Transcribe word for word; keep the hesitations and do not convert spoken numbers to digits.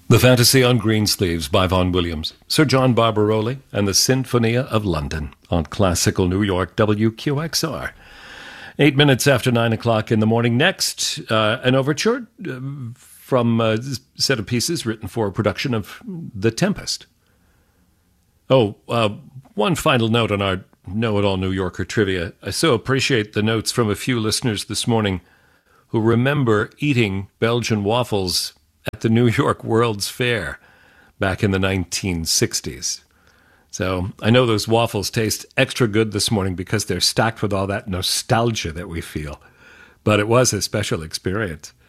The Fantasy on Greensleeves by Vaughan Williams, Sir John Barbaroli and the Sinfonia of London on Classical New York W Q X R. Eight minutes after nine o'clock in the morning. Next, uh, an overture uh, from a set of pieces written for a production of The Tempest. Oh, uh, one final note on our Know-It-All New Yorker trivia. I so appreciate the notes from a few listeners this morning who remember eating Belgian waffles at the New York World's Fair back in the nineteen sixties. So I know those waffles taste extra good this morning because they're stacked with all that nostalgia that we feel. But it was a special experience.